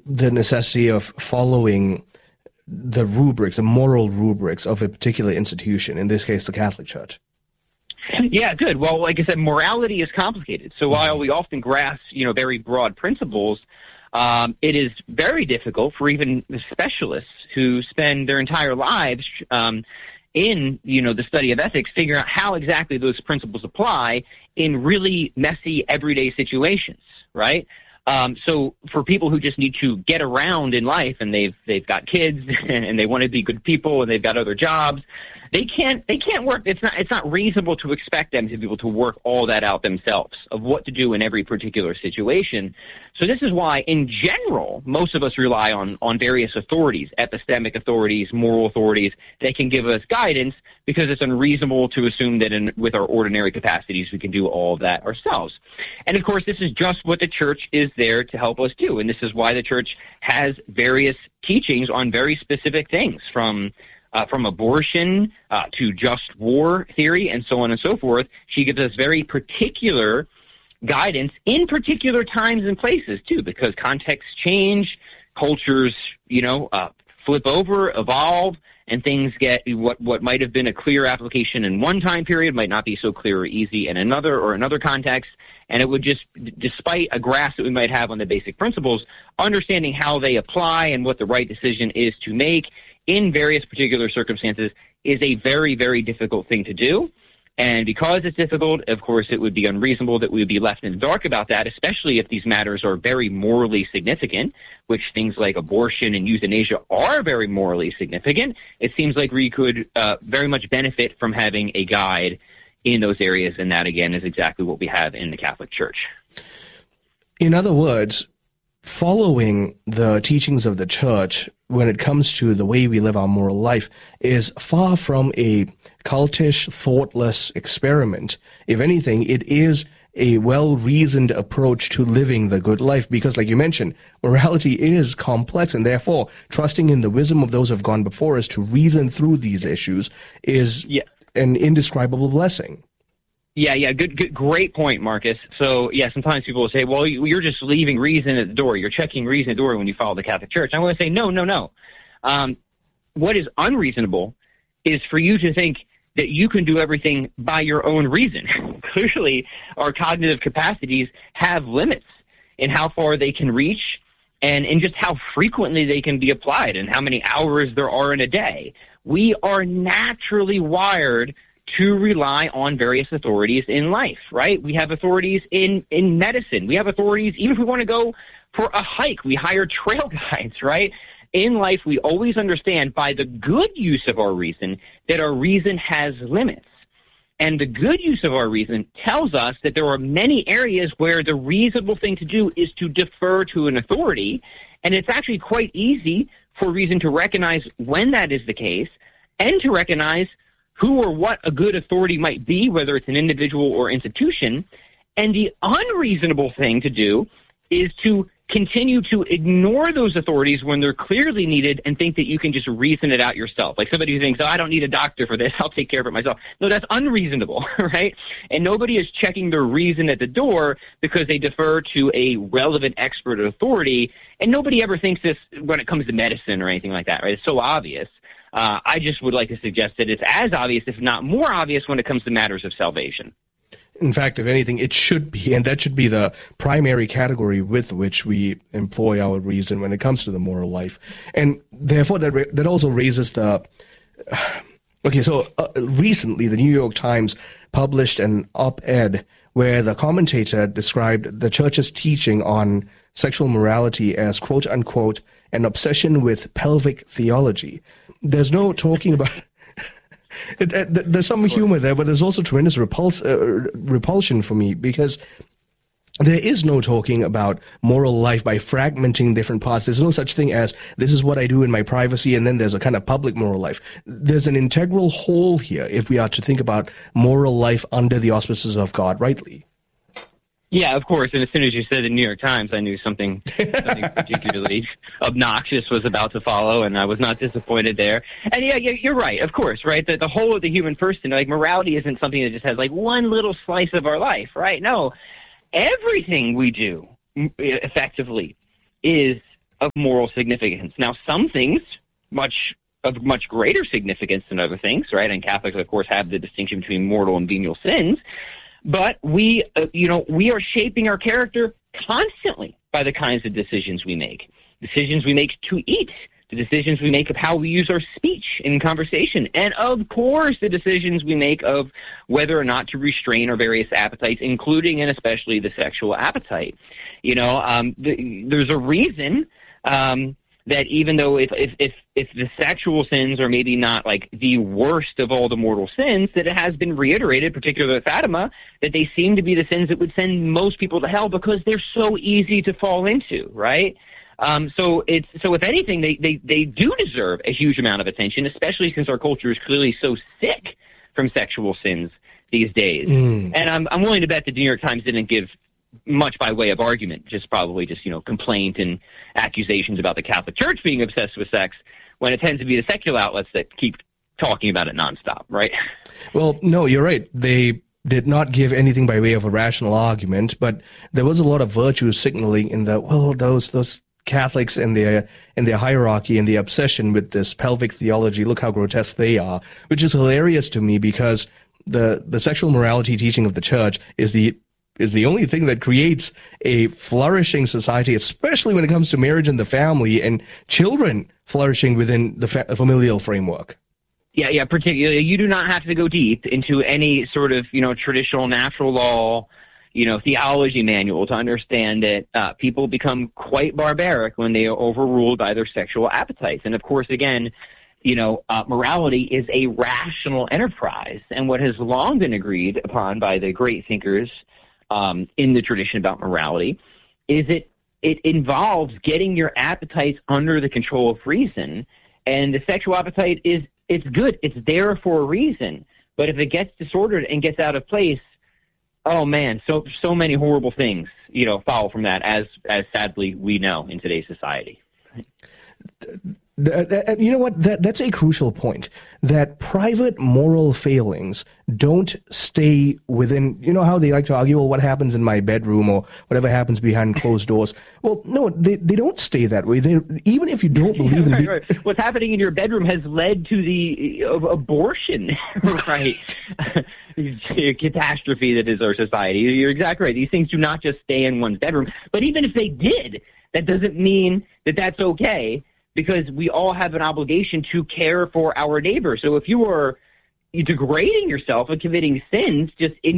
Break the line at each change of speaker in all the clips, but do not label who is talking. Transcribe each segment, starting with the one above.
the necessity of following the rubrics, the moral rubrics of a particular institution, in this case, the Catholic Church?
Yeah, good. Well, like I said, morality is complicated. So while we often grasp, very broad principles, it is very difficult for even the specialists who spend their entire lives in, the study of ethics, figuring out how exactly those principles apply in really messy everyday situations, right? So for people who just need to get around in life and they've got kids and they want to be good people and they've got other jobs, they can't work. It's not reasonable to expect them to be able to work all that out themselves of what to do in every particular situation. So this is why, in general, most of us rely on various authorities, epistemic authorities, moral authorities, that can give us guidance, because it's unreasonable to assume that with our ordinary capacities we can do all of that ourselves. And of course, this is just what the church is there to help us do. And this is why the church has various teachings on very specific things, from abortion to just war theory and so on and so forth. She gives us very particular guidance in particular times and places too, because contexts change, cultures, flip over, evolve, and things get what might have been a clear application in one time period might not be so clear or easy in another context. And it would just, despite a grasp that we might have on the basic principles, understanding how they apply and what the right decision is to make in various particular circumstances is a very, very difficult thing to do. And because it's difficult, of course, it would be unreasonable that we would be left in the dark about that, especially if these matters are very morally significant, which things like abortion and euthanasia are very morally significant. It seems like we could very much benefit from having a guide in those areas, and that, again, is exactly what we have in the Catholic Church.
In other words, following the teachings of the Church when it comes to the way we live our moral life is far from a cultish, thoughtless experiment. If anything, it is a well-reasoned approach to living the good life, because, like you mentioned, morality is complex, and therefore trusting in the wisdom of those who have gone before us to reason through these issues is an indescribable blessing.
Yeah, good, great point, Marcus. So, sometimes people will say, well, you're just leaving reason at the door. You're checking reason at the door when you follow the Catholic Church. I want to say, no. What is unreasonable is for you to think that you can do everything by your own reason. Clearly, our cognitive capacities have limits in how far they can reach and in just how frequently they can be applied and how many hours there are in a day. We are naturally wired to rely on various authorities in life, right? We have authorities in medicine. We have authorities, even if we want to go for a hike, we hire trail guides, right? In life, we always understand by the good use of our reason that our reason has limits. And the good use of our reason tells us that there are many areas where the reasonable thing to do is to defer to an authority. And it's actually quite easy for reason to recognize when that is the case and to recognize who or what a good authority might be, whether it's an individual or institution. And the unreasonable thing to do is to continue to ignore those authorities when they're clearly needed and think that you can just reason it out yourself. Like somebody who thinks, I don't need a doctor for this, I'll take care of it myself. No, that's unreasonable, right? And nobody is checking their reason at the door because they defer to a relevant expert or authority. And nobody ever thinks this when it comes to medicine or anything like that, right? It's so obvious. I just would like to suggest that it's as obvious, if not more obvious, when it comes to matters of salvation.
In fact, if anything, it should be, and that should be the primary category with which we employ our reason when it comes to the moral life. And therefore, that also raises the... recently, the New York Times published an op-ed where the commentator described the Church's teaching on sexual morality as, quote-unquote, an obsession with pelvic theology. There's no talking about... There's some humor there, but there's also tremendous repulsion for me, because there is no talking about moral life by fragmenting different parts. There's no such thing as, this is what I do in my privacy, and then there's a kind of public moral life. There's an integral whole here if we are to think about moral life under the auspices of God rightly.
Yeah, of course. And as soon as you said the New York Times, I knew something particularly obnoxious was about to follow, and I was not disappointed there. And yeah, you're right, of course, right? The whole of the human person, like morality isn't something that just has like one little slice of our life, right? No, everything we do effectively is of moral significance. Now, some things of much greater significance than other things, right? And Catholics, of course, have the distinction between mortal and venial sins. But we are shaping our character constantly by the kinds of decisions we make. Decisions we make to eat, the decisions we make of how we use our speech in conversation, and of course the decisions we make of whether or not to restrain our various appetites, including and especially the sexual appetite. There's a reason that even though if the sexual sins are maybe not like the worst of all the mortal sins, that it has been reiterated, particularly at Fatima, that they seem to be the sins that would send most people to hell because they're so easy to fall into, right? So if anything, they do deserve a huge amount of attention, especially since our culture is clearly so sick from sexual sins these days. And I'm willing to bet the New York Times didn't give much by way of argument, just complaint and accusations about the Catholic Church being obsessed with sex, when it tends to be the secular outlets that keep talking about it nonstop, right?
Well, no, you're right. They did not give anything by way of a rational argument, but there was a lot of virtue signaling in the, those Catholics and their hierarchy and the obsession with this pelvic theology, look how grotesque they are, which is hilarious to me because the sexual morality teaching of the Church is the only thing that creates a flourishing society, especially when it comes to marriage and the family and children flourishing within the familial framework.
Yeah, particularly. You do not have to go deep into any sort of, traditional natural law, theology manual to understand that people become quite barbaric when they are overruled by their sexual appetites. And of course, again, morality is a rational enterprise. And what has long been agreed upon by the great thinkers in the tradition about morality is it involves getting your appetites under the control of reason. And the sexual appetite it's good. It's there for a reason. But if it gets disordered and gets out of place, oh man, so many horrible things, follow from that, as sadly we know in today's society.
You know what? That's a crucial point. That private moral failings don't stay within. You know how they like to argue, well, what happens in my bedroom or whatever happens behind closed doors. Well, no, they don't stay that way. Even if you don't believe in
right. What's happening in your bedroom has led to the abortion, right? Catastrophe that is our society. You're exactly right. These things do not just stay in one's bedroom. But even if they did, that doesn't mean that that's okay, because we all have an obligation to care for our neighbor. So if you are degrading yourself and committing sins just in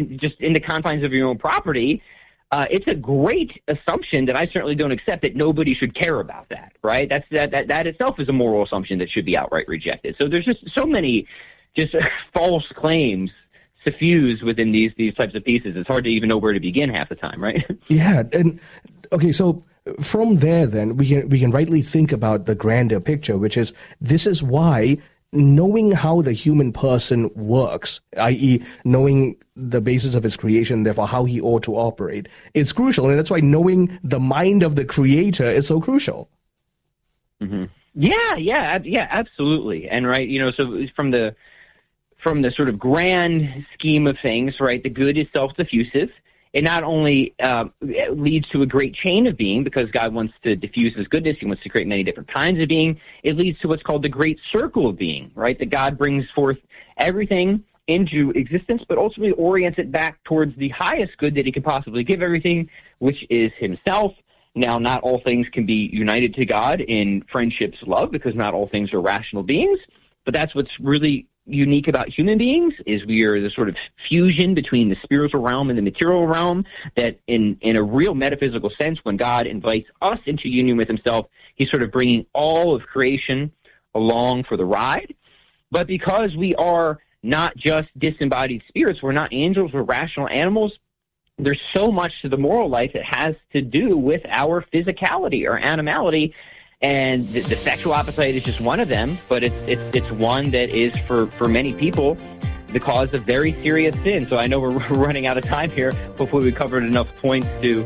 the confines of your own property, it's a great assumption that I certainly don't accept, that nobody should care about that, right? That itself is a moral assumption that should be outright rejected. So there's just so many false claims suffused within these types of pieces. It's hard to even know where to begin half the time, right?
Yeah, and okay, so from there, then, we can rightly think about the grander picture, which is, this is why knowing how the human person works, i.e. knowing the basis of his creation, therefore how he ought to operate, it's crucial. And that's why knowing the mind of the Creator is so crucial.
Mm-hmm. Yeah, absolutely. And right, so from the sort of grand scheme of things, right, the good is self-diffusive. It not only leads to a great chain of being, because God wants to diffuse his goodness, he wants to create many different kinds of being. It leads to what's called the great circle of being, right? That God brings forth everything into existence, but ultimately orients it back towards the highest good that he could possibly give everything, which is himself. Now, not all things can be united to God in friendship's love, because not all things are rational beings, but that's what's really unique about human beings, is we are the sort of fusion between the spiritual realm and the material realm, that in a real metaphysical sense, when God invites us into union with himself, he's sort of bringing all of creation along for the ride. But because we are not just disembodied spirits, we're not angels, we're rational animals, there's so much to the moral life that has to do with our physicality, our animality. And the sexual appetite is just one of them, but it's one that is for many people the cause of very serious sin. So I know we're running out of time here. Hopefully we covered enough points to,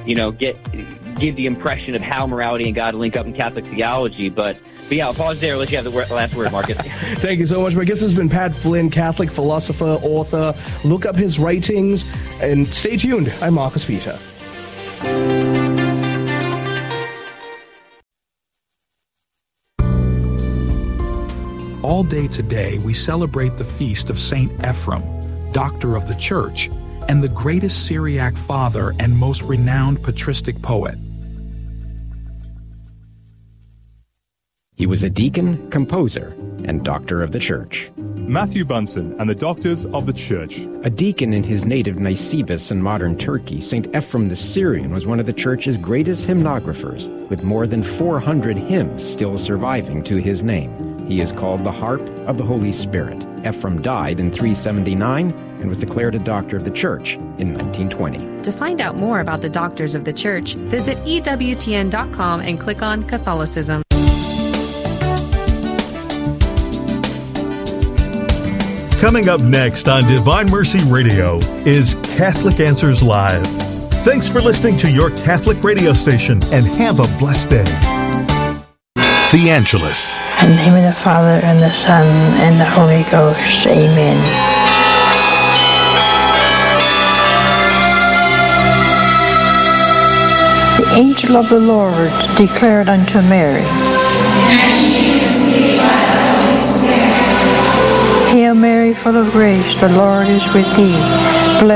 give the impression of how morality and God link up in Catholic theology. But yeah, I'll pause there. Let you have the last word, Marcus.
Thank you so much. My guest has been Pat Flynn, Catholic philosopher, author. Look up his writings and stay tuned. I'm Marcus Peter.
All day today, we celebrate the feast of Saint Ephrem, Doctor of the Church, and the greatest Syriac father and most renowned patristic poet.
He was a deacon, composer, and doctor of the church.
Matthew Bunsen and the Doctors of the Church.
A deacon in his native Nisibis in modern Turkey, St. Ephrem the Syrian was one of the church's greatest hymnographers, with more than 400 hymns still surviving to his name. He is called the Harp of the Holy Spirit. Ephrem died in 379 and was declared a doctor of the church in 1920.
To find out more about the Doctors of the Church, visit EWTN.com and click on Catholicism.
Coming up next on Divine Mercy Radio is Catholic Answers Live. Thanks for listening to your Catholic radio station, and have a blessed day.
The Angelus.
In the name of the Father, and the Son, and the Holy Ghost. Amen. The angel of the Lord declared unto Mary, Hail Mary, full of grace, the Lord is with thee.